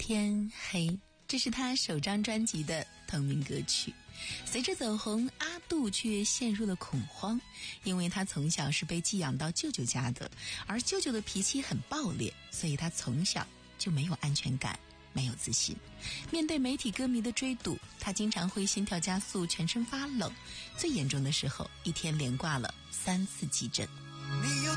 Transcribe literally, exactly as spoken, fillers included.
天黑，这是他首张专辑的同名歌曲。随着走红，阿杜却陷入了恐慌，因为他从小是被寄养到舅舅家的，而舅舅的脾气很暴烈，所以他从小就没有安全感，没有自信。面对媒体歌迷的追堵，他经常会心跳加速，全身发冷，最严重的时候一天连挂了三次急诊。